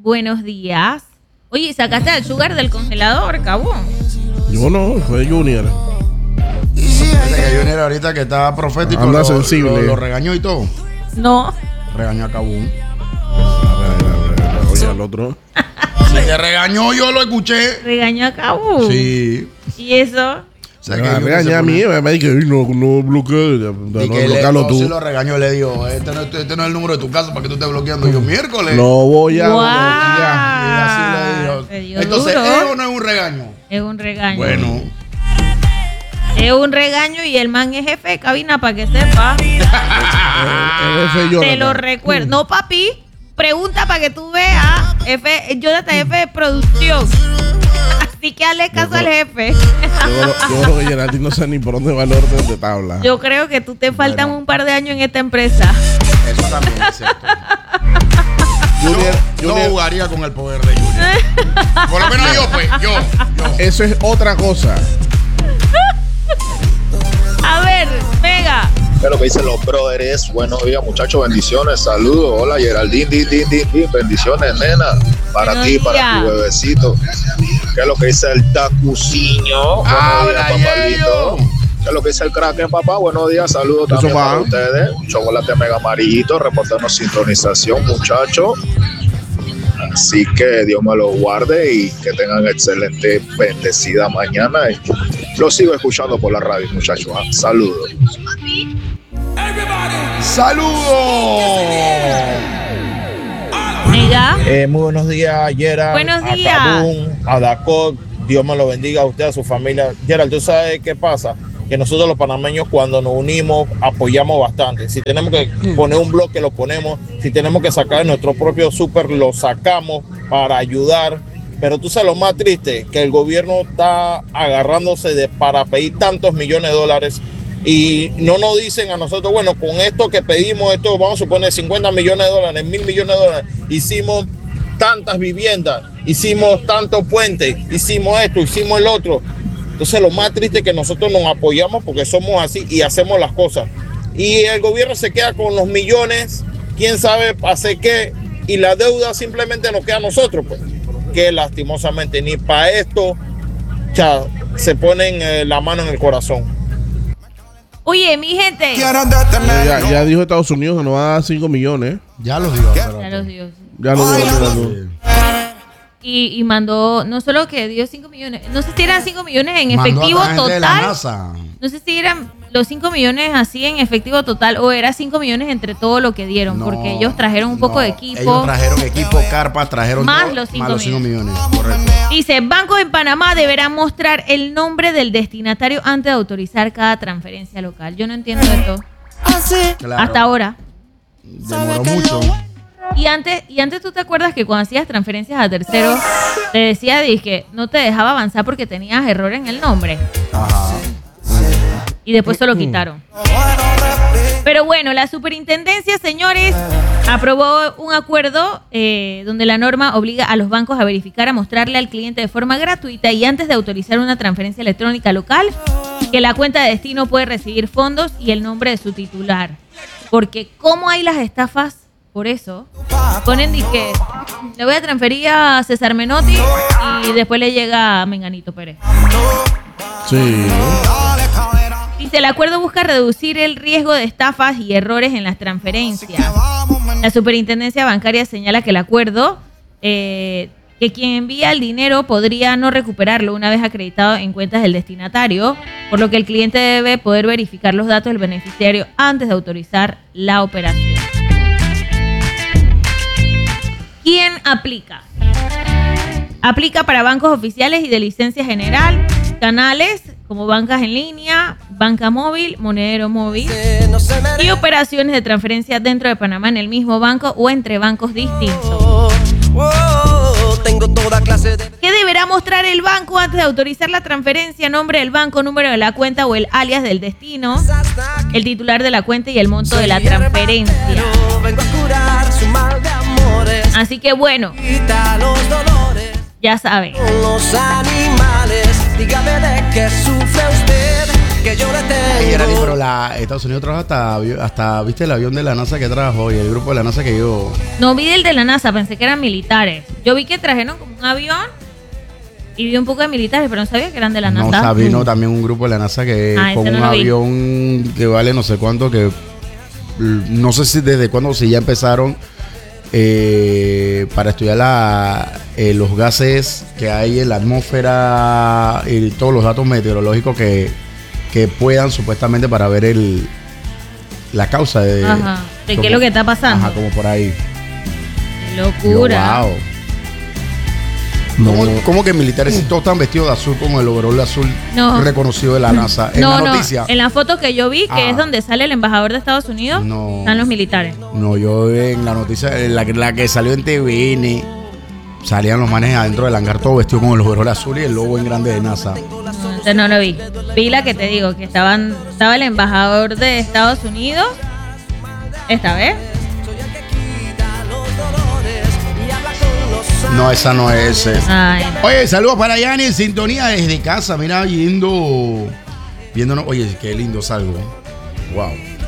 Buenos días. Oye, ¿sacaste al sugar del congelador, cabón? Yo no, fue Junior. Fíjate que Junior ahorita que está profético anda sensible. Lo regañó y todo. No. Regañó a Cabún. Oye, al otro. Si te regañó, yo lo escuché. Regañó a cabón. Sí. ¿Y eso? O sea, que regañé a mí, me dice que no bloquee. Y que bloquealo tú. Si lo regañó, le dijo, este no es el número de tu casa para que tú estés bloqueando. Yo miércoles. No voy a bloquear. Y así le dijo. Entonces, duro. ¿es o no es un regaño? Es un regaño. Bueno. Es un regaño y el man es jefe de cabina para que sepa. Te lo recuerdo. No, papi. Pregunta para que tú veas. Jonathan, jefe de producción. Así que hazle caso al jefe. Yo creo que Geraldine no sé ni por dónde va el orden de tabla. Yo creo que tú te faltan un par de años en esta empresa. Eso también es cierto. Yo no jugaría con el poder de Junior. Por lo menos yo. Eso es otra cosa. A ver, venga. ¿Qué es lo que dicen los brothers? Buenos días, muchachos, bendiciones, saludos. Hola, Geraldine, bendiciones, nena. Para ti, para tu bebecito. ¿Qué es lo que dice el tacuciño? Buenos días, papalito. ¿Qué es lo que dice el Kraken, papá? Buenos días, saludos también para ustedes. Chocolate mega amarillito, reportando sintonización, muchachos. Así que Dios me lo guarde y que tengan excelente, bendecida mañana. Lo sigo escuchando por la radio, muchachos. Saludos. ¡Saludos! Mega. Muy buenos días, Gerald. Buenos días. A Cabún, a Dacot. Dios me lo bendiga a usted, a su familia. Gerald, ¿tú sabes qué pasa? Que nosotros los panameños cuando nos unimos apoyamos bastante. Si tenemos que poner un bloque, lo ponemos. Si tenemos que sacar nuestro propio súper, lo sacamos para ayudar. Pero tú sabes lo más triste, que el gobierno está agarrándose para pedir tantos millones de dólares y no nos dicen a nosotros, bueno, con esto que pedimos, esto vamos a suponer 50 millones de dólares, 1,000 millones de dólares, hicimos tantas viviendas, hicimos tantos puentes, hicimos esto, hicimos el otro. Entonces lo más triste es que nosotros nos apoyamos porque somos así y hacemos las cosas. Y el gobierno se queda con los millones, quién sabe hacer qué, y la deuda simplemente nos queda a nosotros, pues. Que lastimosamente ni para esto se ponen la mano en el corazón. Oye, mi gente. Ya dijo Estados Unidos que nos va a dar 5 millones. Ya los dijo. Ya los dio. Ya lo dijo. Y mandó, no solo que dio 5 millones, no sé si eran 5 millones en Mandó efectivo a la gente de la total. NASA. No sé si eran los 5 millones así en efectivo total o era 5 millones entre todo lo que dieron, porque ellos trajeron un poco de equipo. Ellos trajeron equipo, carpas, trajeron más todo, los 5 millones. Correcto. Dice, bancos en Panamá deberán mostrar el nombre del destinatario antes de autorizar cada transferencia local. Yo no entiendo esto. Claro. Hasta ahora. Demoró mucho. Y antes tú te acuerdas que cuando hacías transferencias a terceros, te decía que no te dejaba avanzar porque tenías error en el nombre. Ajá. Y después se lo quitaron. Pero bueno, la superintendencia, señores, aprobó un acuerdo donde la norma obliga a los bancos a verificar, a mostrarle al cliente de forma gratuita y antes de autorizar una transferencia electrónica local, que la cuenta de destino puede recibir fondos y el nombre de su titular. Porque como hay las estafas, por eso, ponen que le voy a transferir a César Menotti y después le llega a Menganito Pérez. Sí. Dice, el acuerdo busca reducir el riesgo de estafas y errores en las transferencias. La superintendencia bancaria señala que el acuerdo, que quien envía el dinero podría no recuperarlo una vez acreditado en cuentas del destinatario, por lo que el cliente debe poder verificar los datos del beneficiario antes de autorizar la operación. ¿Quién aplica? Aplica para bancos oficiales y de licencia general, canales como bancas en línea, banca móvil, monedero móvil y operaciones de transferencia dentro de Panamá en el mismo banco o entre bancos distintos. ¿Qué deberá mostrar el banco antes de autorizar la transferencia? Nombre del banco, número de la cuenta o el alias del destino, el titular de la cuenta y el monto de la transferencia. Así que bueno, ya saben. Los animales, dígame de qué sufre usted. Ay, Geraldine, pero Estados Unidos trabaja hasta, ¿viste el avión de la NASA que trabajó y el grupo de la NASA que yo? No vi el de la NASA, pensé que eran militares. Yo vi que trajeron como un avión y vi un poco de militares, pero no sabía que eran de la NASA. No, vino también un grupo de la NASA que con un avión que vale no sé cuánto, que no sé si desde cuándo, si ya empezaron para estudiar los gases que hay en la atmósfera y todos los datos meteorológicos que puedan supuestamente para ver la causa de qué es lo que está pasando. Como por ahí. Qué locura. Wow. ¿Cómo que militares? Si todos están vestidos de azul con el overol azul reconocido de la NASA. En la noticia. En la foto que yo vi, que es donde sale el embajador de Estados Unidos, están los militares. No, yo en la noticia, la que salió en TVN, salían los manes adentro del hangar todo vestidos con el overol azul y el logo en grande de NASA. No lo vi. Vi la que te digo, que estaba el embajador de Estados Unidos. ¿Esta vez? No, esa no es. Ay. Oye, saludos para Yanni en sintonía desde casa. Mira, viéndonos. Oye, qué lindo salgo. Wow.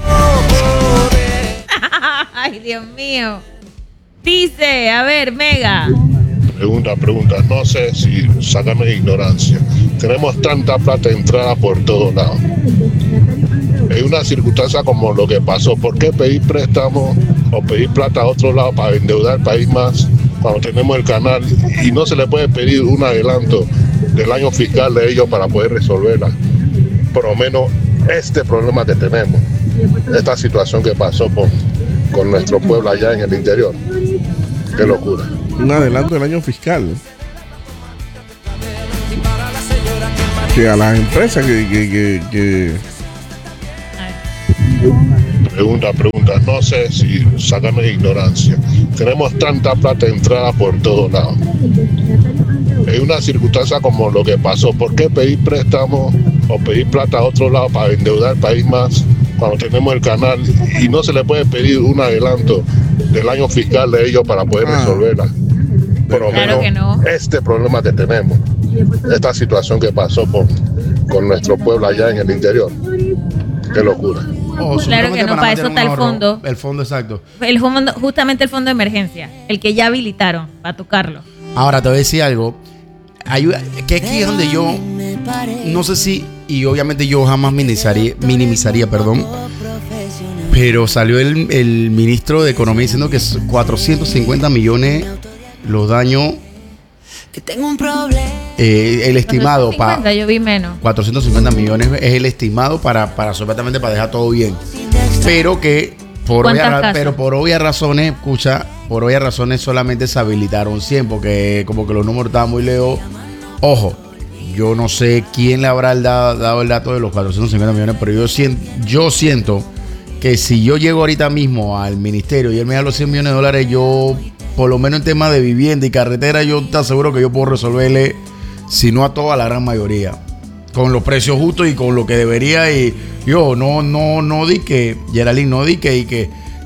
Ay, Dios mío. Dice, a ver, Mega. Pregunta. No sé si sácame de ignorancia. Tenemos tanta plata entrada por todos lados. En una circunstancia como lo que pasó, ¿por qué pedir préstamos o pedir plata a otro lado para endeudar el país más cuando tenemos el canal y no se le puede pedir un adelanto del año fiscal de ellos para poder resolverla? Por lo menos este problema que tenemos, esta situación que pasó con nuestro pueblo allá en el interior. Qué locura. Un adelanto del año fiscal. Que a las empresas que Pregunta. No sé si sácame de ignorancia. Tenemos tanta plata entrada por todos lados. En una circunstancia como lo que pasó, ¿por qué pedir préstamos o pedir plata a otro lado para endeudar el país más cuando tenemos el canal y no se le puede pedir un adelanto del año fiscal de ellos para poder resolverla? Por lo menos este problema que tenemos, esta situación que pasó con nuestro pueblo allá en el interior. Qué locura. Claro que no, para eso está el fondo. El fondo, exacto. Justamente el fondo de emergencia, el que ya habilitaron para tocarlo. Ahora te voy a decir algo. Que aquí es donde yo no sé si, y obviamente yo jamás minimizaría, pero salió el ministro de Economía diciendo que 450 millones los daños. Que tengo un problema. El estimado para. Yo vi menos. 450 millones es el estimado para supuestamente para dejar todo bien. Pero que por obvias razones, por obvias razones solamente se habilitaron 100 porque como que los números estaban muy lejos. Ojo, yo no sé quién le habrá dado el dato de los 450 millones, pero yo siento que si yo llego ahorita mismo al ministerio y él me da los 100 millones de dólares, yo, por lo menos en temas de vivienda y carretera, yo te aseguro que yo puedo resolverle, si no a toda la gran mayoría, con los precios justos y con lo que debería. Y yo no di que, Geraldine, no di que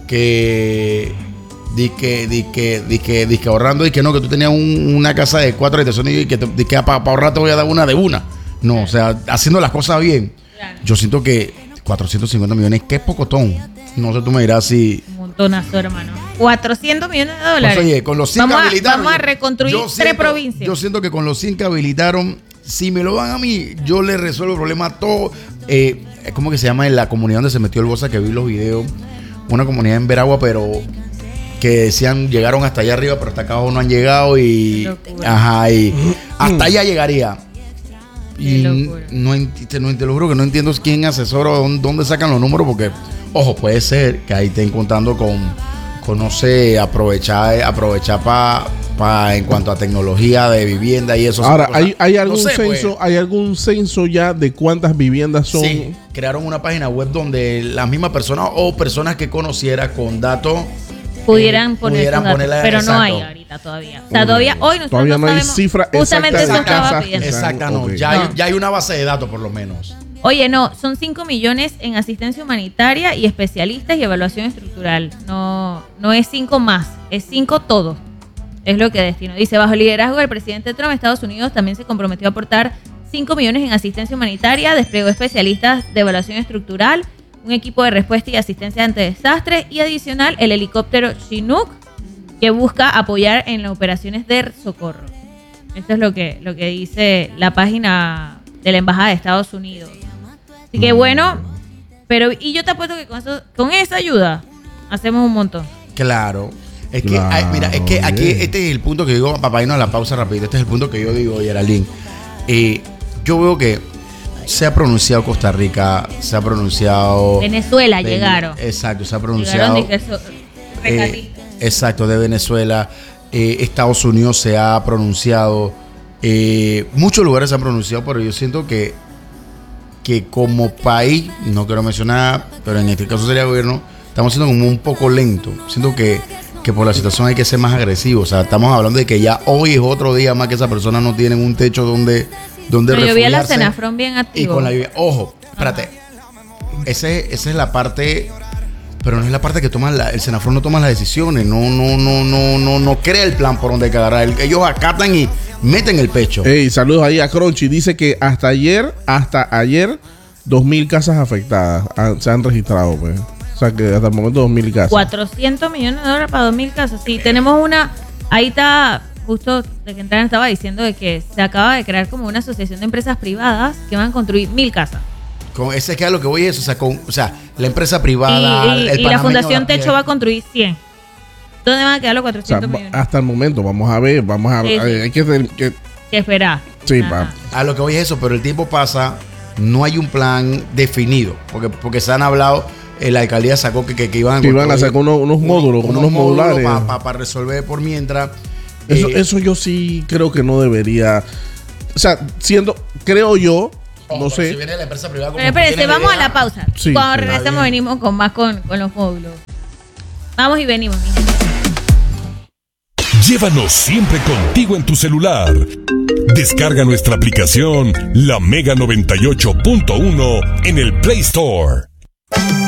ahorrando y que no, que tú tenías una casa de 4 habitaciones y que para ahorrar te voy a dar una de una. No, o sea, haciendo las cosas bien. Claro. Yo siento que 450 millones, qué pocotón. No sé, tú me dirás si... Un montonazo, hermano. 400 millones de dólares. Pues, oye, con los 100 que habilitaron... Vamos a reconstruir 3 provincias. Yo siento que con los 100 que habilitaron, si me lo dan a mí, yo le resuelvo el problema a todo. ¿Cómo que se llama? En la comunidad donde se metió el Bosa, que vi los videos. Una comunidad en Veragua, pero... que decían llegaron hasta allá arriba, pero hasta acá abajo no han llegado y hasta allá llegaría. Y te lo juro que no entiendo quién asesora o dónde sacan los números, porque, ojo, puede ser que ahí estén contando con no sé, aprovechar para en cuanto a tecnología de vivienda y eso. Ahora, ¿hay algún censo? ¿Hay algún censo ya de cuántas viviendas son? Sí, crearon una página web donde las mismas personas o personas que conociera con datos pudieran ponerla, pero exacto. No hay ahorita todavía. O sea, todavía hoy nosotros no hay cifra justamente eso estaba pidiendo. Exacto, no. Ya hay una base de datos por lo menos. Oye, no, son 5 millones en asistencia humanitaria y especialistas y evaluación estructural. No es 5 más, es 5 todo. Es lo que destinó. Dice, bajo el liderazgo del presidente Trump, Estados Unidos también se comprometió a aportar 5 millones en asistencia humanitaria, desplegó especialistas de evaluación estructural, un equipo de respuesta y asistencia ante desastres y adicional el helicóptero Chinook que busca apoyar en las operaciones de socorro. Esto es lo que dice la página de la Embajada de Estados Unidos. Así que bueno, pero y yo te apuesto que con esa ayuda hacemos un montón. Claro. Es que, mira, es que aquí este es el punto que digo, papá, irnos a la pausa rápido. Este es el punto que yo digo, Geraldine. Yo veo que se ha pronunciado Costa Rica, se ha pronunciado... Venezuela llegaron. Exacto, se ha pronunciado... Exacto, de Venezuela. Estados Unidos se ha pronunciado. Muchos lugares se han pronunciado, pero yo siento que como país, no quiero mencionar, pero en este caso sería gobierno, estamos siendo como un poco lento. Siento que por la situación hay que ser más agresivo. O sea, estamos hablando de que ya hoy es otro día más que esas personas no tienen un techo donde refugiarse. Yo vi a la Senafrón bien activo. Y con la lluvia. Ojo, espérate. Esa es la parte, pero no es la parte que toma el Senafrón no toma las decisiones. No crea el plan por donde hay que agarrar. Ellos acatan y meten el pecho. Hey, saludos ahí a Crunchy. Dice que hasta ayer 2,000 casas afectadas se han registrado, pues. O sea que hasta el momento 2,000 casas. 400 millones de dólares para 2,000 casas. Sí, tenemos una. Ahí está, justo de que entraron, estaba diciendo de que se acaba de crear como una asociación de empresas privadas que van a construir 1,000 casas. Ese es que a lo que voy es, o sea, la empresa privada. Y la Fundación Techo va a construir 100. ¿Dónde van a quedar los 400 millones? Hasta el momento, vamos a ver. Sí. Hay que esperar. Sí, a lo que voy es eso, pero el tiempo pasa, no hay un plan definido, porque se han hablado. La alcaldía sacó que iban a sacar unos módulos, unos modulares para resolver por mientras. Eso yo sí creo que no debería. O sea, creo yo, no sé. Si viene la empresa privada, pero espérense, vamos a la pausa. Sí, cuando regresemos venimos con más con los módulos. Vamos y venimos. Llévanos siempre contigo en tu celular. Descarga nuestra aplicación La Mega 98.1 en el Play Store.